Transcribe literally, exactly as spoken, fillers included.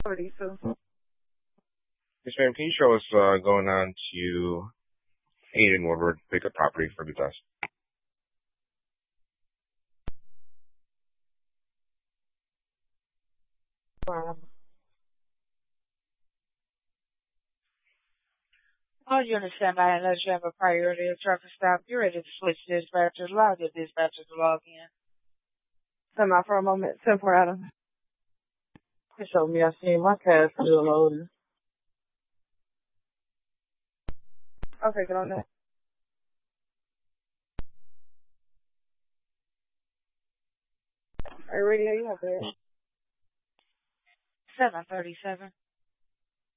forty-two. Yes, ma'am. Can you show us uh, going on to eight in Woodward, pick up property for the test? Wow. All units stand by unless you have a priority or traffic stop. You're ready to switch dispatchers. Allow your dispatcher to log in. Come out for a moment. Temporada. It showed me I seen my cash still loading. Okay, get on that. Are you ready? You have it. seven thirty-seven.